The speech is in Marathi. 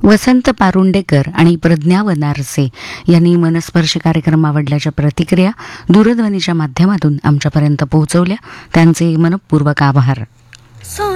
वसंत पारुंडेकर आणि प्रज्ञा वनारसे यांनी मनस्पर्शी कार्यक्रम आवडल्याच्या प्रतिक्रिया दूरध्वनीच्या माध्यमातून आमच्यापर्यंत पोहोचवल्या. त्यांचे मनपूर्वक आभार.